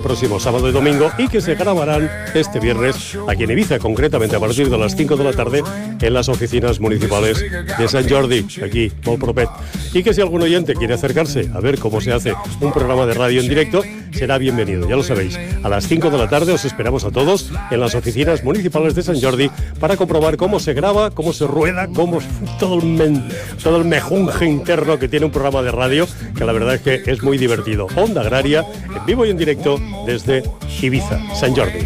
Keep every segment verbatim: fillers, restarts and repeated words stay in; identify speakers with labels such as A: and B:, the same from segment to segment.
A: próximo sábado y domingo y que se grabarán este viernes aquí en Ibiza, concretamente a partir de las cinco de la tarde en las oficinas municipales de Sant Jordi, aquí, molt propet. Y que si algún oyente quiere acercarse a ver cómo se hace un programa de radio en directo, será bienvenido, ya lo sabéis. A las cinco de la tarde os esperamos a todos en las oficinas municipales de Sant Jordi para comprobar cómo se graba, cómo se rueda, cómo todo el, men, todo el mejunje interno que tiene un programa de radio, que la verdad es que es muy divertido. Onda Agraria, en vivo y en directo desde Ibiza, Sant Jordi.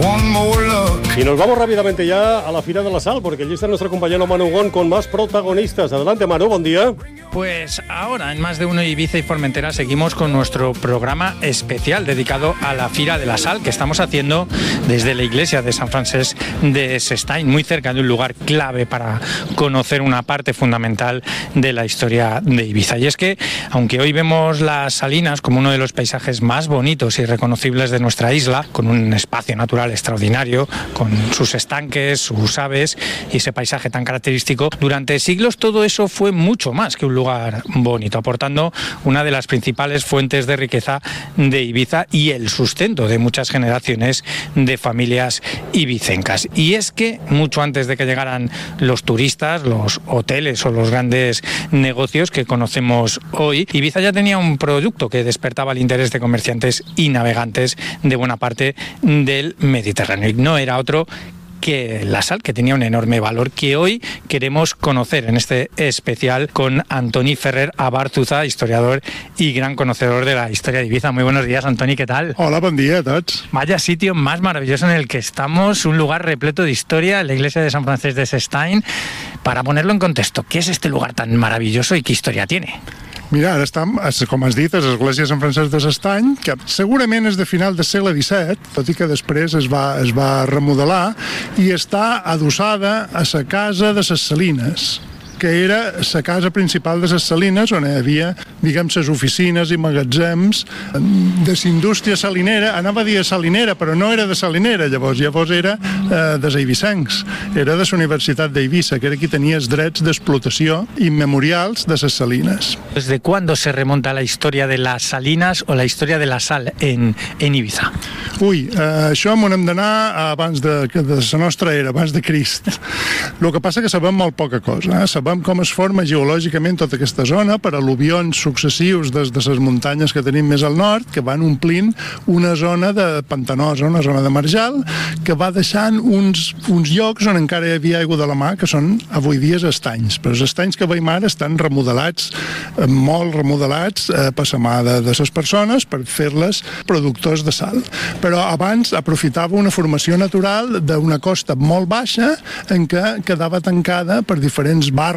A: Y nos vamos rápidamente ya a la Fira de la Sal, porque allí está nuestro compañero Manu Gon con más protagonistas. Adelante, Manu, buen día.
B: Pues ahora, en Más de Uno Ibiza y Formentera, seguimos con nuestro programa especial dedicado a la Fira de la Sal, que estamos haciendo desde la iglesia de San Francesc de Sestany, muy cerca de un lugar clave para conocer una parte fundamental de la historia de Ibiza. Y es que, aunque hoy vemos las salinas como uno de los paisajes más bonitos y reconocibles de nuestra isla, con un espacio natural extraordinario, con sus estanques, sus aves y ese paisaje tan característico, durante siglos todo eso fue mucho más que un lugar bonito, aportando una de las principales fuentes de riqueza de Ibiza y el sustento de muchas generaciones de familias ibicencas. Y es que mucho antes de que llegaran los turistas, los hoteles o los grandes negocios que conocemos hoy, Ibiza ya tenía un producto que despertaba el interés de comerciantes y navegantes de buena parte del Mediterráneo. Y no era otro que la sal, que tenía un enorme valor, que hoy queremos conocer en este especial con Antoni Ferrer Abarzuza, historiador y gran conocedor de la historia de Ibiza. Muy buenos días, Antoni, ¿qué tal?
C: Hola, buen día a todos.
B: Vaya sitio más maravilloso en el que estamos, un lugar repleto de historia, la iglesia de San Francesc de Sestany. Para ponerlo en contexto, ¿qué es este lugar tan maravilloso y qué historia tiene?
C: Mira, ara estem, com has dit, a l'església de Sant Francesc de Sestany, que segurament és de final del segle disset, tot i que després es va, es va remodelar, i està adossada a la casa de les Salines, que era la casa principal de les Salines, on hi havia, diguem, les oficines i magatzems de la indústria salinera. Anava a dir salinera, però no era de salinera, llavors. Llavors era eh, dels eivissencs. Era de la Universitat d'Eivissa, que era qui tenia els drets d'explotació immemorials de les salines.
B: ¿Desde cuándo se remonta la historia de las salinas o la historia de la sal en, en Ibiza?
C: Ui, eh, això m'ho hem d'anar abans de, de la nostra era, abans de Crist. El que passa que sabem molt poca cosa. Eh? Sabem com es forma geològicament tota aquesta zona per al·luvions successius des de les muntanyes que tenim més al nord, que van omplint una zona de pantanosa, una zona de marjal, que va deixant uns, uns llocs on encara hi havia aigua de la mà, que són avui dia estanys. Però els estanys que veiem ara estan remodelats, molt remodelats eh, per la mà de, de les persones per fer-les productors de sal. Però abans aprofitava una formació natural d'una costa molt baixa en què quedava tancada per diferents barres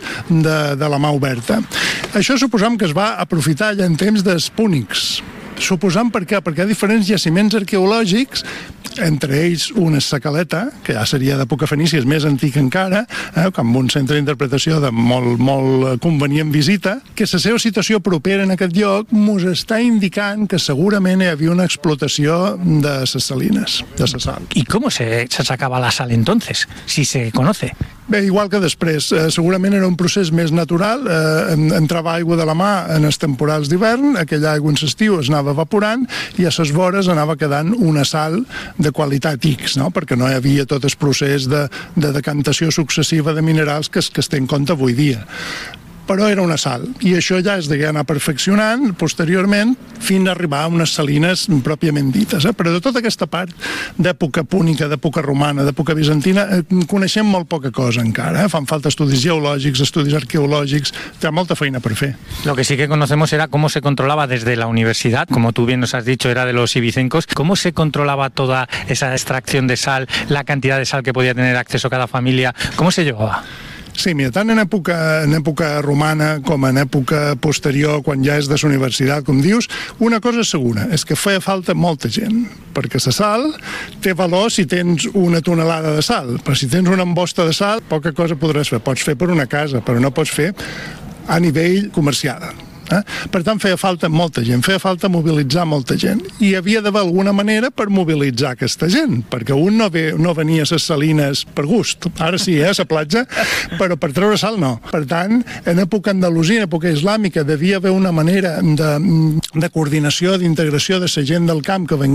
C: de, de la mà oberta. Això suposam que es va aprofitar ja en temps dels púnics. Suposam per què? Perquè hi ha diferents jaciments arqueològics, entre ells una sacaleta, que ja seria d'època fenícia, és més antic encara, eh, amb un centre d'interpretació de molt, molt convenient visita, que la seva situació propera en aquest lloc mos està indicant que segurament hi havia una explotació de les salines, de la sal.
B: ¿Y cómo se, se sacaba la sal entonces, si se conoce?
C: Bé, igual que després, eh, segurament era un procés més natural, eh, entrava aigua de la mà en els temporals d'hivern, aquella aigua en l'estiu es anava evaporant i a les vores anava quedant una sal de qualitat X, no? Perquè no hi havia tot el procés de, de decantació successiva de minerals que es, que es té en compte avui dia. Però era una sal, i això ja es degué anar perfeccionant posteriorment fins a arribar a unes salines pròpiament dites. Eh? Però de tota aquesta part d'època púnica, d'època romana, d'època bizantina, eh, coneixem molt poca cosa encara. Eh? Fan falta estudis geològics, estudis arqueològics, té molta feina per fer.
B: Lo que sí que conocemos era cómo se controlaba desde la universidad, como tú bien nos has dicho, era de los ibicencos, cómo se controlaba toda esa extracción de sal, la cantidad de sal que podía tener acceso cada familia, cómo se llevaba.
C: Sí, mira, tant en època, en època romana com en època posterior, quan ja és de la universitat, com dius, una cosa és segura, és que feia falta molta gent, perquè la sal té valor si tens una tonelada de sal, però si tens una embosta de sal, poca cosa podràs fer. Pots fer per una casa, però no pots fer a nivell comercial. Eh? Per tant, feia falta molta gent, feia falta mobilitzar molta gent. I hi havia d'haver alguna manera per mobilitzar aquesta gent, perquè un no, ve, no venia a les salines per gust. Ara sí, eh, a la platja, però per treure sal no. Per tant, en època andalusina, en època islàmica, devia haver una manera de, de coordinació, d'integració de la gent del camp que venia